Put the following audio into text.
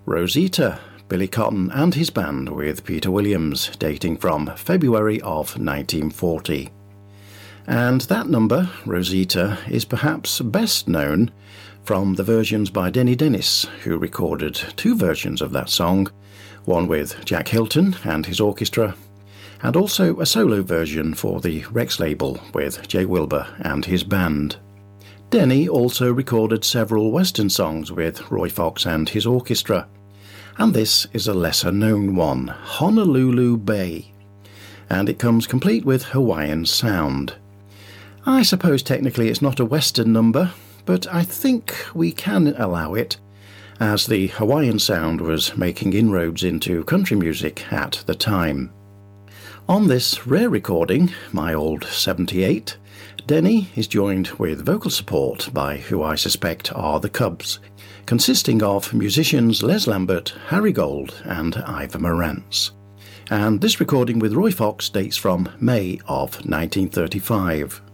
Rosita, Billy Cotton and his band with Peter Williams, dating from February of 1940. And that number, Rosita, is perhaps best known from the versions by Denny Dennis, who recorded two versions of that song, one with Jack Hilton and his orchestra, and also a solo version for the Rex label with Jay Wilbur and his band. Denny also recorded several Western songs with Roy Fox and his orchestra, and this is a lesser-known one, Honolulu Bay, and it comes complete with Hawaiian sound. I suppose technically it's not a Western number, but I think we can allow it, as the Hawaiian sound was making inroads into country music at the time. On this rare recording, My Old 78, Denny is joined with vocal support by who I suspect are the Cubs, consisting of musicians Les Lambert, Harry Gold and Ivor Morantz. And this recording with Roy Fox dates from May of 1935.